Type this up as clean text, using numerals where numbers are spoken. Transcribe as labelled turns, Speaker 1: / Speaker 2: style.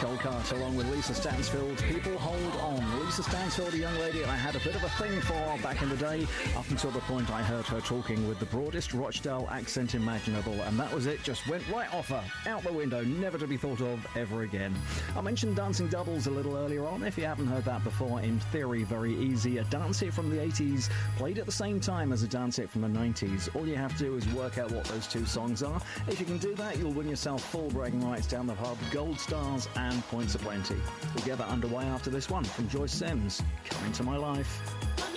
Speaker 1: Colcart along with Lisa Stansfield. People Hold On. Lisa Stansfield, a young lady I had a bit of a thing for back in the day, up until the point I heard her talking with the broadest Rochdale accent imaginable, and that was it. Just went right off her, out the window, never to be thought of ever again. I mentioned Dancing Doubles a little earlier on. If you haven't heard that before, in theory, very easy. A dance hit from the 80s, played at the same time as a dance hit from the 90s. All you have to do is work out what those two songs are. If you can do that, you'll win yourself full bragging rights down the pub, gold stars and points aplenty. We'll get that underway after this one from Joyce Sims, Come Into My Life.